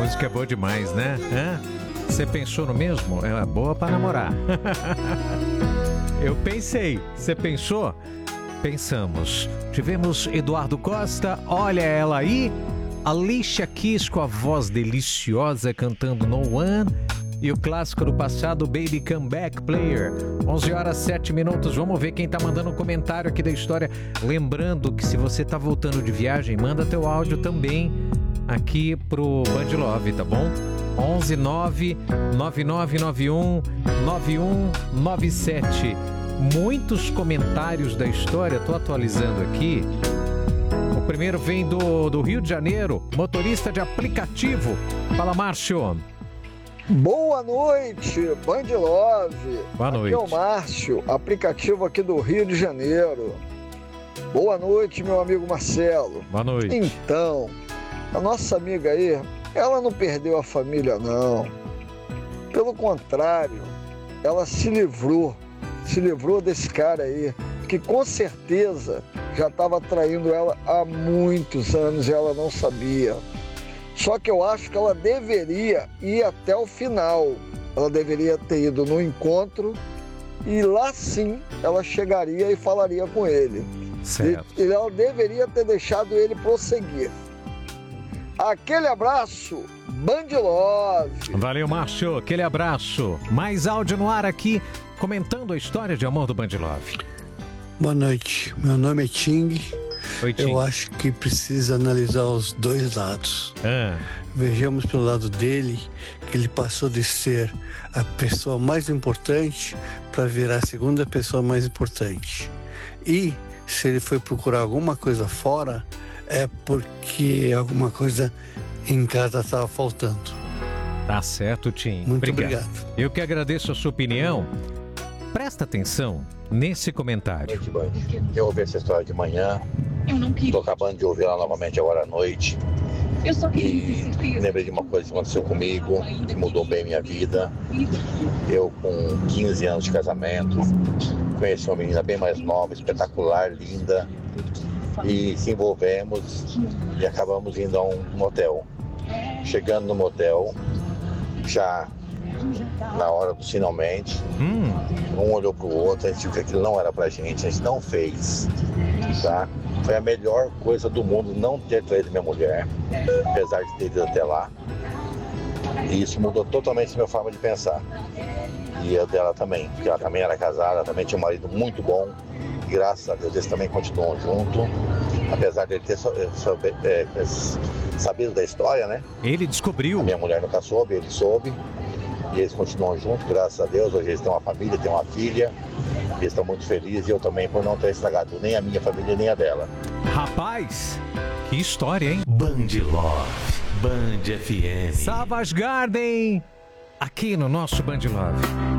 música é boa demais, né? Você pensou no mesmo? Ela é boa pra namorar. Eu pensei. Você pensou? Pensamos. Tivemos Eduardo Costa, olha ela aí. Alicia Keys com a voz deliciosa cantando No One. E o clássico do passado, Baby Come Back Player. 11 horas 7 minutos. Vamos ver quem tá mandando um comentário aqui da história. Lembrando que se você tá voltando de viagem, manda teu áudio também aqui pro Band Love, tá bom? 11 9 9991 9197. Muitos comentários da história, tô atualizando aqui. O primeiro vem do Rio de Janeiro, motorista de aplicativo. Fala, Márcio. Boa noite, Band Love. Boa noite. Aqui é o Márcio, aplicativo aqui do Rio de Janeiro. Boa noite, meu amigo Marcelo. Boa noite. Então, a nossa amiga aí, ela não perdeu a família, não. Pelo contrário, ela se livrou desse cara aí, que com certeza já estava traindo ela há muitos anos e ela não sabia. Só que eu acho que ela deveria ir até o final. Ela deveria ter ido no encontro e lá sim ela chegaria e falaria com ele. Certo. E ela deveria ter deixado ele prosseguir. Aquele abraço, Band Love. Valeu, Márcio. Aquele abraço. Mais áudio no ar aqui, comentando a história de amor do Band Love. Boa noite. Meu nome é Ting. Oi, Tim. Eu acho que precisa analisar os dois lados. Vejamos pelo lado dele, que ele passou de ser a pessoa mais importante para virar a segunda pessoa mais importante. E se ele foi procurar alguma coisa fora, é porque alguma coisa em casa estava faltando. Tá certo, Tim. Muito obrigado. Eu que agradeço a sua opinião. Presta atenção nesse comentário. Eu ouvi essa história de manhã. Estou acabando de ouvir ela novamente agora à noite. E lembrei de uma coisa que aconteceu comigo, que mudou bem minha vida. Eu, com 15 anos de casamento, conheci uma menina bem mais nova, espetacular, linda. E se envolvemos e acabamos indo a um motel. Chegando no motel, já na hora do finalmente, um olhou pro outro, a gente viu que aquilo não era pra gente, a gente não fez, tá? Foi a melhor coisa do mundo não ter traído minha mulher, apesar de ter ido até lá. E isso mudou totalmente a minha forma de pensar. E a dela também, porque ela também era casada, ela também tinha um marido muito bom. E graças a Deus eles também continuam juntos, apesar de ele ter sabido da história, né? Ele descobriu. A minha mulher nunca soube, ele soube. E eles continuam juntos, graças a Deus. Hoje eles têm uma família, têm uma filha. E eles estão muito felizes. E eu também, por não ter estragado nem a minha família, nem a dela. Rapaz, que história, hein? Band Love, Band FM. Savage Garden, aqui no nosso Band Love.